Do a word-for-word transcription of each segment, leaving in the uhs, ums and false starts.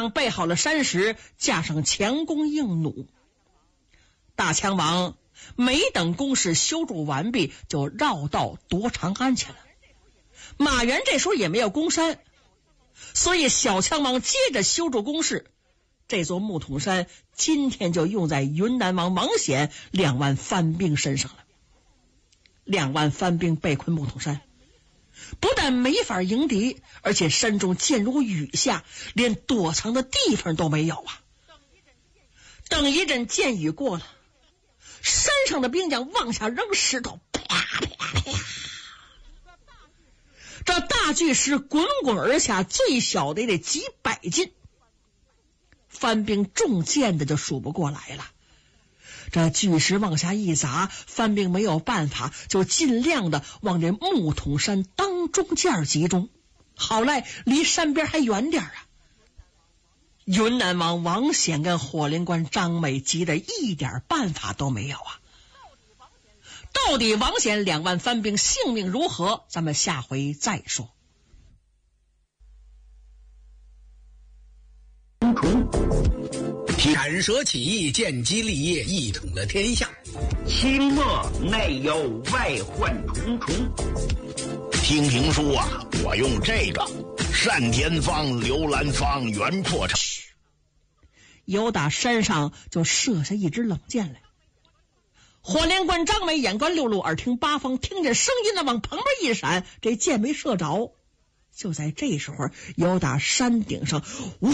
上备好了山石，架上强弓硬弩。大强王没等工事修筑完毕，就绕道夺长安去了。马援这时候也没有攻山，所以小强王接着修筑工事。这座木桶山今天就用在云南王王显两万番兵身上了。两万番兵被困木桶山，不但没法迎敌，而且山中箭如雨下，连躲藏的地方都没有啊！等一阵箭雨过了，山上的兵将往下扔石头，啪啪啪，这大巨石滚滚而下，最小的也得几百斤，番兵中箭的就数不过来了。这巨石往下一砸，番兵没有办法，就尽量的往这木桶山当中间集中，好赖离山边还远点啊。云南王王显跟火灵官张美急得一点办法都没有啊！到底王显两万番兵性命如何？咱们下回再说。 斩蛇起义，见机立业，一统了天下。 清末内忧外患重重。 听评书啊，我用这个单田芳、刘兰芳原破成。 由打山上就射下一支冷箭来。火灵官张美眼观六路，耳听八方，听见声音呢，往旁边一闪，这箭没射着。就在这时候，由打山顶上，呜，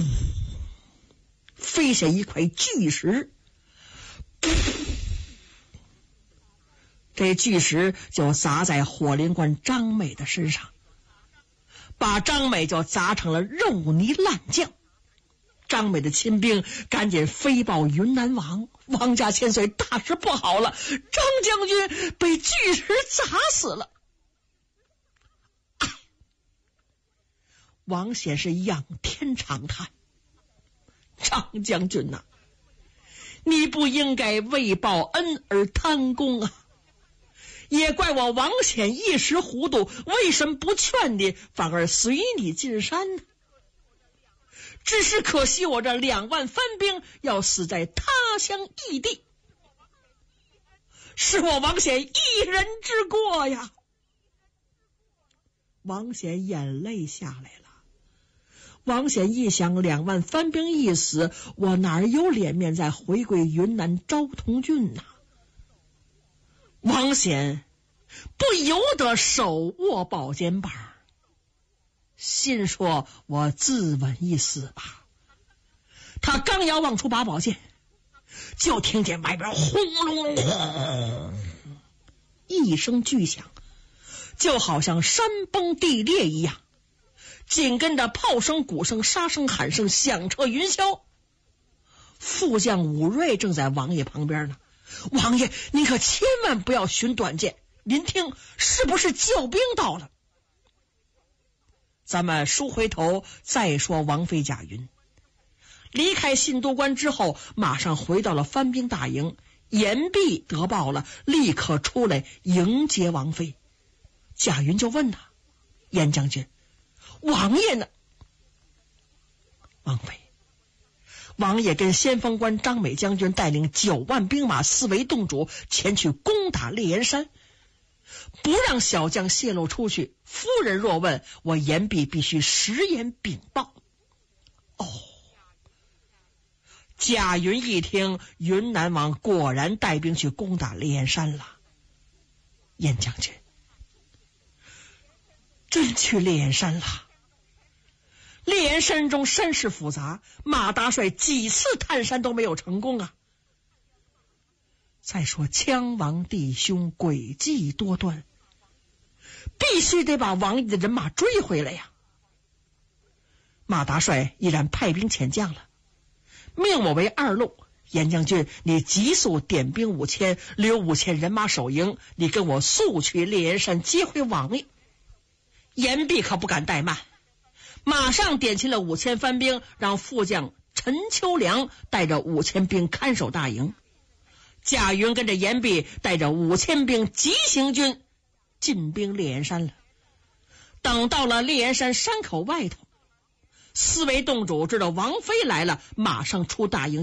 飞下一块巨石，这巨石就砸在火灵官张美的身上，把张美就砸成了肉泥烂酱。张美的亲兵赶紧飞报云南王，王家千岁，大事不好了，张将军被巨石砸死了。王显是仰天长叹，张将军呐、啊，你不应该为报恩而贪功啊！也怪我王显一时糊涂，为什么不劝你，反而随你进山呢？只是可惜我这两万番兵要死在他乡异地，是我王显一人之过呀！王显眼泪下来了。王显一想，两万番兵一死，我哪有脸面再回归云南昭通郡呐、啊？王显不由得手握宝剑把，心说我自刎一死吧。他刚要往出拔宝剑，就听见外边轰隆隆一声巨响，就好像山崩地裂一样，紧跟着炮声、鼓声、杀声、喊声响彻云霄。副将武瑞正在王爷旁边呢。王爷，您可千万不要寻短见，您听，是不是救兵到了？咱们书回头再说王妃贾云。离开信都关之后，马上回到了番兵大营。严弼得报了，立刻出来迎接王妃。贾云就问他：严将军，王爷呢？王妃，王爷跟先锋官张美将军带领九万兵马四围洞主前去攻打烈焰山，不让小将泄露出去，夫人若问，我严弼必须实言禀报。哦，贾云一听，云南王果然带兵去攻打烈焰山了。严将军，真去烈焰山了？烈焰山中山势复杂，马大帅几次探山都没有成功啊。再说羌王弟兄诡计多端，必须得把王爷的人马追回来呀。马大帅依然派兵遣将了，命我为二路。严将军，你急速点兵五千，留五千人马守营，你跟我速去烈焰山接回王爷。严弼可不敢怠慢，马上点齐了五千番兵，让副将陈秋良带着五千兵看守大营。贾云跟着严弼带着五千兵急行军进兵烈焰山了。等到了烈焰山山口外头， 四位洞主知道王妃来了，马上出大营